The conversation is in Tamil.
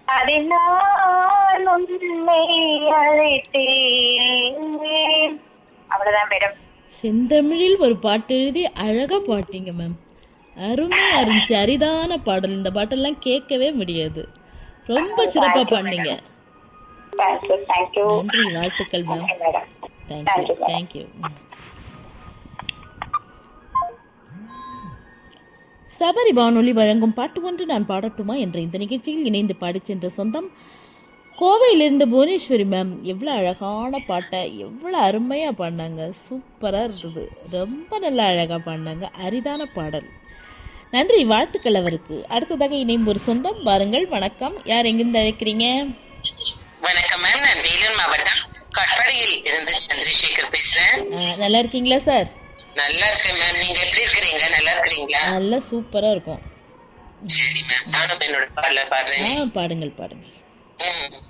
அதனால் உன்னை அழைத்தேன். அவ்வளவுதான் மேடம். செந்தமிழில் ஒரு பாட்டு எழுதி அழகா பாட்டீங்க மேம். அருமையா இருந்துச்சு. அரிதான பாடல். இந்த பாட்டெல்லாம் கேட்கவே முடியாது. ரொம்ப சிறப்பா பாடினீங்க. தேங்க்யூ. நன்றி, வாழ்த்துக்கள் ma'am. Madam. Thank you thank you. Sabari வானொலி வழங்கும் பாட்டு ஒன்று நான் பாடட்டுமா என்ற இந்த நிகழ்ச்சியில் இணைந்து பாடிச் சென்ற சொந்தம் கோவையிலிருந்து புவனேஸ்வரி மேம். எவ்வளோ அழகான பாட்டை எவ்வளோ அருமையாக பாடினாங்க. சூப்பராக இருந்தது. ரொம்ப நல்லா அழகாக பாடினாங்க. அரிதான பாடல். நன்றி, வாழ்த்துக்கள் அவருக்கு. அடுத்ததாக இணையும் ஒரு சொந்தம் வாருங்கள். வணக்கம், யார் எங்கிருந்து அழைக்கிறீங்க? வணக்கம் மேம், நான் வேலூர் மாவட்டம் கட்பாடியில் இருந்து சந்திரசேகர் பேசுறேன். நல்லா இருக்கீங்களா சார்? நல்லா இருக்கேன் மேம், நீங்க எப்படி இருக்கிறீங்க? நல்லா இருக்கிறீங்களா? நல்லா சூப்பரா இருக்கும். சரி மேம், நானும் என்னோட பாடல பாடுறேன். பாடுங்கள் பாடுங்கள்.